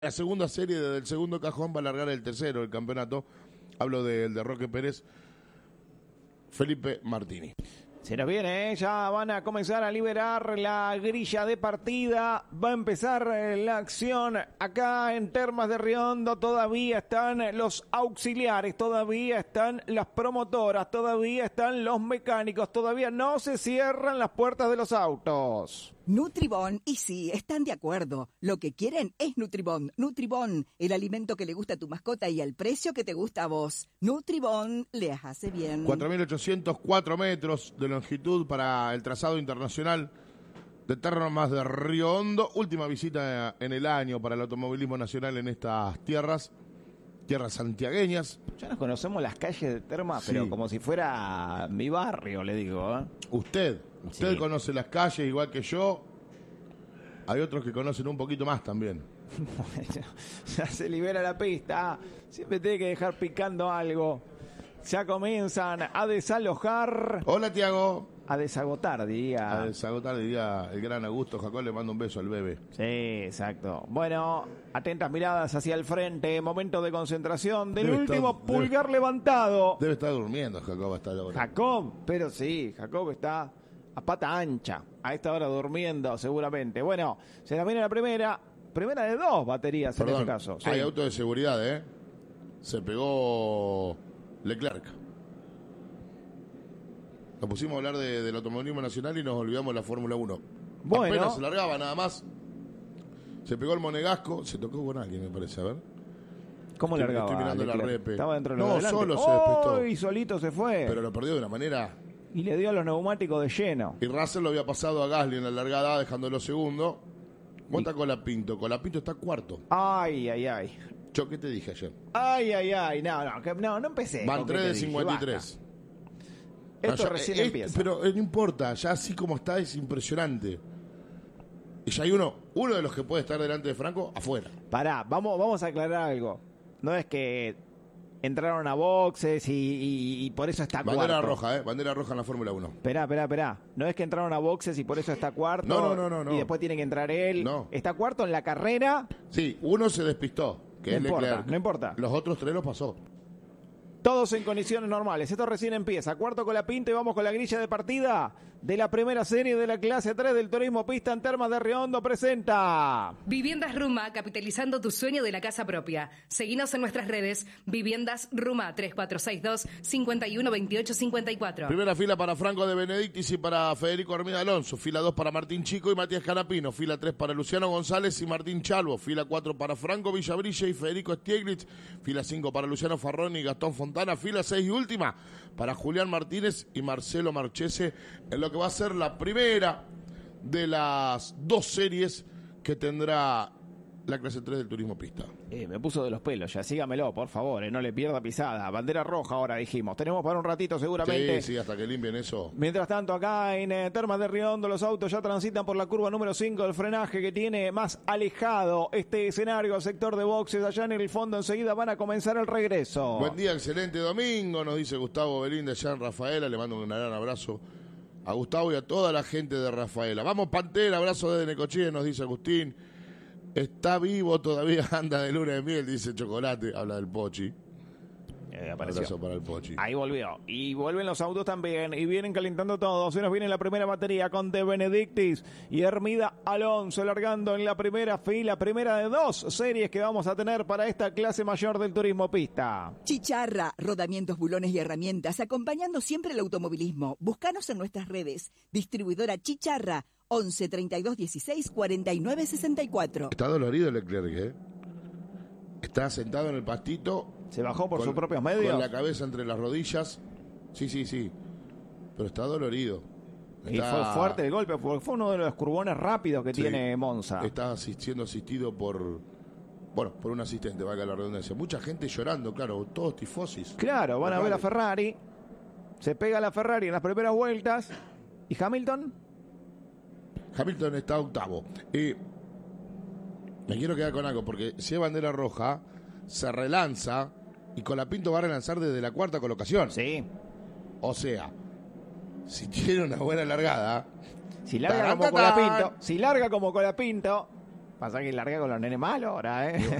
La segunda serie desde el segundo cajón va a largar el tercero del campeonato. Hablo del de Roque Pérez, Felipe Martini. Se nos viene, ya van a comenzar a liberar la grilla de partida. Va a empezar la acción acá en Termas de Riondo. Todavía están los auxiliares, todavía están las promotoras, todavía están los mecánicos. Todavía no se cierran las puertas de los autos. Nutribón, y sí, están de acuerdo. Lo que quieren es Nutribón. Nutribón, el alimento que le gusta a tu mascota y al precio que te gusta a vos. Nutribón les hace bien. 4.804 metros de longitud para el trazado internacional de Termas de Río Hondo. Última visita en el año para el automovilismo nacional en estas tierras santiagueñas. Ya nos conocemos las calles de Termas, Sí. pero como si fuera mi barrio, le digo, ¿eh? Usted Sí. conoce las calles igual que yo. Hay otros que conocen un poquito más también. Ya se libera la pista. Siempre tiene que dejar picando algo. Ya comienzan a desalojar. Hola, Tiago. A desagotar, diría. A desagotar, diría el gran Augusto Jacob, le mando un beso al bebé. Sí, exacto. Bueno, atentas miradas hacia el frente. Momento de concentración del último pulgar levantado. Debe estar durmiendo Jacob hasta ahora. Jacob, pero sí, Jacob está a pata ancha. A esta hora durmiendo, seguramente. Bueno, se la viene la primera. Primera de dos baterías en este caso. Sí. Hay auto de seguridad, ¿eh? Se pegó Leclerc. Nos pusimos a hablar del automovilismo nacional y nos olvidamos de la Fórmula 1. Bueno. Apenas se largaba, nada más. Se pegó el monegasco. Se tocó con alguien, me parece, a ver. ¿Cómo largaba? Estoy mirando la Leclerc? repe. Estaba dentro de los No, de adelante. solo se despistó. Y solito se fue. Pero lo perdió de una manera. Y le dio a los neumáticos de lleno. Y Russell lo había pasado a Gasly en la largada, dejándolo segundo. ¿Cómo está Colapinto? Colapinto está cuarto. Ay, ay, ay. Yo, ¿qué te dije ayer? Ay, ay, ay. No empecé. Van con que 3 te de dije, 53. basta. Esto recién empieza. Pero no importa, ya así como está es impresionante. Y ya hay uno de los que puede estar delante de Franco afuera. Pará, vamos a aclarar algo. No es que entraron a boxes y por eso está Bandera cuarto. roja, bandera roja en la Fórmula 1. Esperá. No es que entraron a boxes y por eso está cuarto. No. Y después tiene que entrar él. No. Está cuarto en la carrera. Sí, uno se despistó, que No es importa, Leclerc. no importa. Los otros 3 los pasó. Todos en condiciones normales. Esto recién empieza. Cuarto con la pinta y vamos con la grilla de partida de la primera serie de la clase 3 del Turismo Pista en Termas de Río Hondo. Presenta Viviendas Ruma, capitalizando tu sueño de la casa propia. Seguinos en nuestras redes. Viviendas Ruma 3462-512854. Primera fila para Franco de Benedictis y para Federico Armida Alonso. Fila 2 para Martín Chico y Matías Canapino. Fila 3 para Luciano González y Martín Chalvo. Fila 4 para Franco Villabrilla y Federico Stieglitz. Fila 5 para Luciano Farroni y Gastón Fontana. Fila 6 y última para Julián Martínez y Marcelo Marchese, en lo que va a ser la primera de las dos series que tendrá la clase 3 del Turismo Pista. Me puso de los pelos ya, sígamelo, por favor, no le pierda pisada. Bandera roja ahora dijimos. Tenemos para un ratito seguramente. Sí, hasta que limpien eso. Mientras tanto, acá en Termas de Río Hondo, los autos ya transitan por la curva número 5 del frenaje que tiene más alejado este escenario al sector de boxes. Allá en el fondo enseguida van a comenzar el regreso. Buen día, excelente domingo, nos dice Gustavo Belín de allá en Rafaela. Le mando un gran abrazo a Gustavo y a toda la gente de Rafaela. Vamos, Pantera, abrazo desde Necochea, nos dice Agustín. Está vivo todavía, anda de luna de miel, dice Chocolate, habla del Pochi. Apareció. Abrazo para el Pochi. Ahí volvió. Y vuelven los autos también. Y vienen calentando todos. Se nos viene la primera batería con De Benedictis y Hermida Alonso largando en la primera fila. Primera de dos series que vamos a tener para esta clase mayor del Turismo Pista. Chicharra, rodamientos, bulones y herramientas, acompañando siempre el automovilismo. Búscanos en nuestras redes. Distribuidora Chicharra, 11 32 16 49 64. Está dolorido Leclerc, ¿eh? Está sentado en el pastito. Se bajó por sus propios medios. Con la cabeza entre las rodillas. Sí. Pero está dolorido. Y fue fuerte el golpe, porque fue uno de los curbones rápidos que tiene Monza. Está siendo asistido por un asistente, valga la redundancia. Mucha gente llorando, claro, todos tifosis. Claro, van a ver a Ferrari. Se pega la Ferrari en las primeras vueltas. ¿Y Hamilton? Hamilton está octavo. Me quiero quedar con algo, porque si hay bandera roja, se relanza y Colapinto va a relanzar desde la cuarta colocación. Sí. O sea, si tiene una buena largada. Si larga como Colapinto, Pasa que larga con los nenes malos ahora, ¿eh?